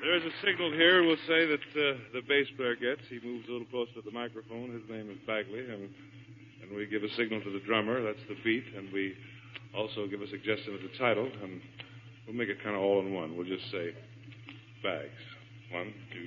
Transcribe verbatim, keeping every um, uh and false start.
There's a signal here. We'll say that uh, the bass player gets. He moves a little closer to the microphone. His name is Bagley, and and we give a signal to the drummer. That's the beat, and we also give a suggestion of the title, and we'll make it kind of all in one. We'll just say Bags. One, two.